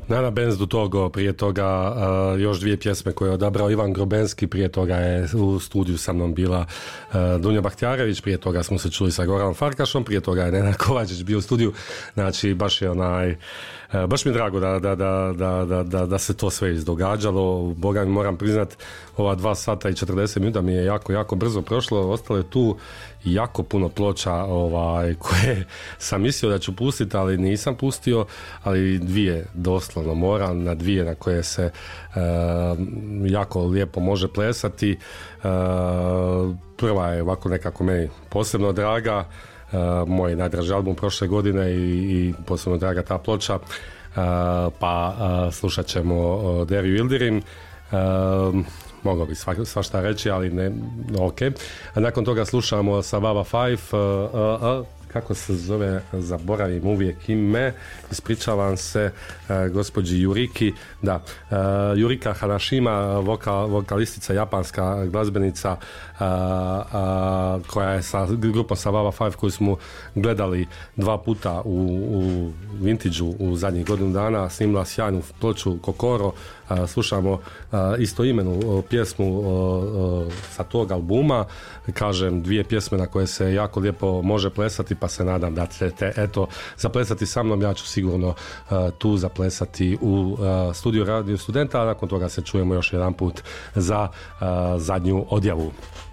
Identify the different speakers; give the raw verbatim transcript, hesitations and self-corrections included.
Speaker 1: Nana Benz do Togo, prije toga uh, još dvije pjesme koje je odabrao Ivan Grobenski, prije toga je u studiju sa mnom bila uh, Dunja Bahtjarević, prije toga smo se čuli sa Goranom Farkašom, prije toga je Nenad Kovačić bio u studiju, znači baš je onaj, uh, baš mi je drago da, da, da, da, da, da, da se to sve izdogađalo. Boga mi moram priznat, ova dva sata i četrdeset minuta mi je jako, jako brzo prošlo, ostalo je tu jako puno ploča ovaj, koje sam mislio da ću pustiti, ali nisam pustio, ali dvije doslovno moram, na dvije na koje se uh, jako lijepo može plesati. Uh, prva je ovako nekako meni posebno draga, uh, moj najdraži album prošle godine i, i posebno draga ta ploča, uh, pa uh, slušat ćemo uh, Deriju Ildirim. Uh, mogao bi sva, svašta reći, ali ne, ok. A nakon toga slušamo sa Vava Five, uh, uh, uh, kako se zove, zaboravim uvijek ime, ispričavam se uh, gospođi Yuriki, da, uh, Yurika Hanashima, vokal, vokalistica, japanska glazbenica, uh, uh, koja je sa grupom sa Vava Five koju smo gledali dva puta u, u Vintage-u u zadnjih godinu dana, snimila sjajnu ploču Kokoro. Uh, slušamo uh, istoimenu uh, pjesmu uh, uh, sa tog albuma, kažem dvije pjesme na koje se jako lijepo može plesati, pa se nadam da ćete eto zaplesati sa mnom. Ja ću sigurno uh, tu zaplesati u uh, studiju Radio Studenta, a nakon toga se čujemo još jedan put za uh, zadnju odjavu.